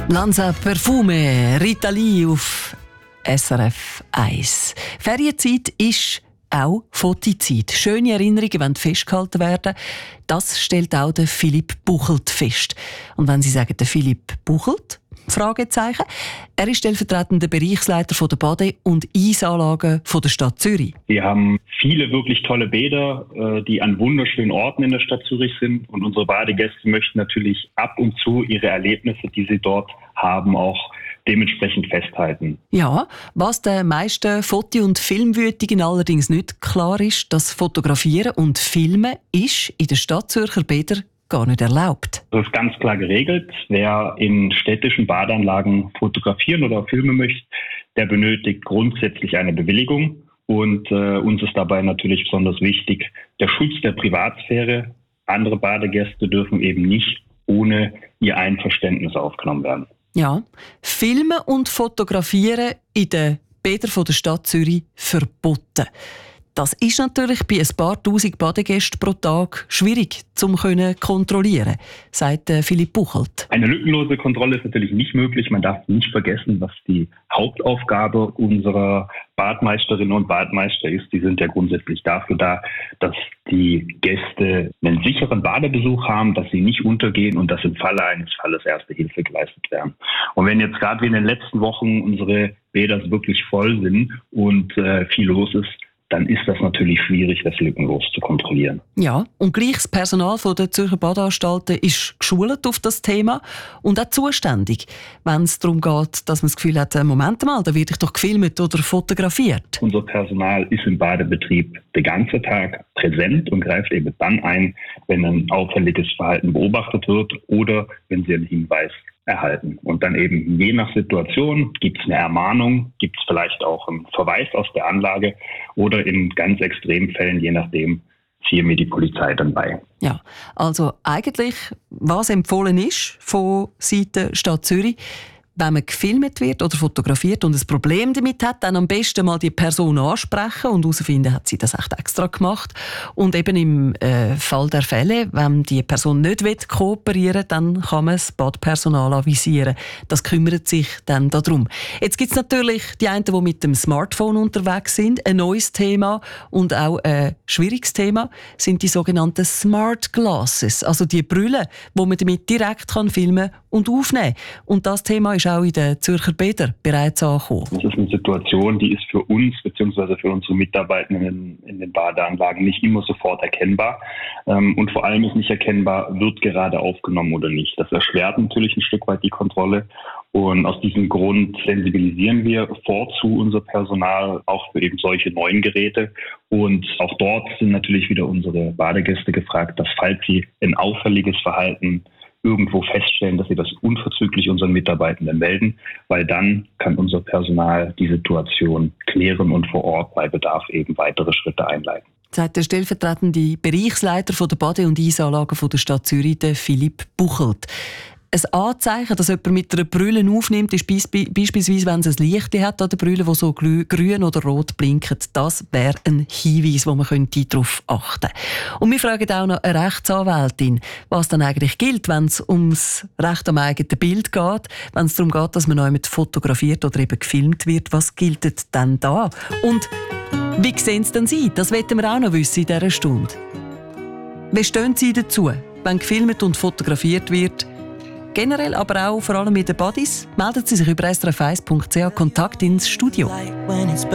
Lanza Perfume, Rita Lee auf SRF 1. Ferienzeit ist auch Fotozeit. Schöne Erinnerungen wollen festgehalten werden. Das stellt auch der Philipp Buchelt fest. Und wenn Sie sagen, der Philipp Buchelt? Fragezeichen. Er ist stellvertretender Bereichsleiter von der Bade- und Eisanlagen von der Stadt Zürich. Wir haben viele wirklich tolle Bäder, die an wunderschönen Orten in der Stadt Zürich sind. Und unsere Badegäste möchten natürlich ab und zu ihre Erlebnisse, die sie dort haben, auch dementsprechend festhalten. Ja, was den meisten Foto- und Filmwütigen allerdings nicht klar ist, dass Fotografieren und Filmen ist in den Stadtzürcher Bädern gar nicht erlaubt. Das ist ganz klar geregelt. Wer in städtischen Badanlagen fotografieren oder filmen möchte, der benötigt grundsätzlich eine Bewilligung. Und uns ist dabei natürlich besonders wichtig der Schutz der Privatsphäre. Andere Badegäste dürfen eben nicht ohne ihr Einverständnis aufgenommen werden. Ja, Filmen und Fotografieren in den Bädern der Stadt Zürich verboten. Das ist natürlich bei ein paar tausend Badegästen pro Tag schwierig zu kontrollieren, sagt Philipp Buchelt. Eine lückenlose Kontrolle ist natürlich nicht möglich. Man darf nicht vergessen, was die Hauptaufgabe unserer Badmeisterinnen und Badmeister ist. Die sind ja grundsätzlich dafür da, dass die Gäste einen sicheren Badebesuch haben, dass sie nicht untergehen und dass im Falle eines Falles erste Hilfe geleistet werden. Und wenn jetzt gerade wie in den letzten Wochen unsere Bäder wirklich voll sind und viel los ist, dann ist das natürlich schwierig, das lückenlos zu kontrollieren. Ja, und gleich das Personal der Zürcher Badanstalten ist geschult auf das Thema und auch zuständig, wenn es darum geht, dass man das Gefühl hat, Moment mal, da werde ich doch gefilmt oder fotografiert. Unser Personal ist im Badebetrieb den ganzen Tag präsent und greift eben dann ein, wenn ein auffälliges Verhalten beobachtet wird oder wenn sie einen Hinweis erhalten. Und dann eben je nach Situation gibt es eine Ermahnung, gibt es vielleicht auch einen Verweis aus der Anlage oder in ganz extremen Fällen, je nachdem, ziehe mir die Polizei dann bei. Ja, also eigentlich, was empfohlen ist von Seiten Stadt Zürich, wenn man gefilmt wird oder fotografiert und ein Problem damit hat, dann am besten mal die Person ansprechen und herausfinden, hat sie das echt extra gemacht. Und eben im Fall der Fälle, wenn die Person nicht kooperieren will, dann kann man das Badpersonal avisieren. Das kümmert sich dann darum. Jetzt gibt es natürlich die einen, die mit dem Smartphone unterwegs sind. Ein neues Thema und auch ein schwieriges Thema sind die sogenannten Smart Glasses, also die Brillen, die man damit direkt filmen und aufnehmen kann. Und das Thema ist auch in den Zürcher Bädern bereits angekommen. Das ist eine Situation, die ist für uns bzw. für unsere Mitarbeitenden in den Badeanlagen nicht immer sofort erkennbar. Und vor allem ist nicht erkennbar, wird gerade aufgenommen oder nicht. Das erschwert natürlich ein Stück weit die Kontrolle. Und aus diesem Grund sensibilisieren wir vorzu unser Personal auch für eben solche neuen Geräte. Und auch dort sind natürlich wieder unsere Badegäste gefragt, dass falls sie ein auffälliges Verhalten irgendwo feststellen, dass sie das unverzüglich unseren Mitarbeitenden melden, weil dann kann unser Personal die Situation klären und vor Ort bei Bedarf eben weitere Schritte einleiten. Sagt der stellvertretende Bereichsleiter von der Bade- und Eisanlagen von der Stadt Zürich, der Philipp Buchelt. Ein Anzeichen, dass jemand mit einer Brille aufnimmt, ist beispielsweise, wenn es ein Licht hat an der Brille, das so grün oder rot blinkt. Das wäre ein Hinweis, wo man darauf achten könnte. Und wir fragen auch noch eine Rechtsanwältin, was dann eigentlich gilt, wenn es ums Recht am eigenen Bild geht, wenn es darum geht, dass man noch jemand fotografiert oder eben gefilmt wird. Was gilt denn da? Und wie sehen Sie denn Sie? Das wollten wir auch noch wissen in dieser Stunde. Wie stehen Sie dazu, wenn gefilmt und fotografiert wird? Generell, aber auch vor allem mit den Buddies, melden Sie sich über srf1.ch Kontakt ins Studio.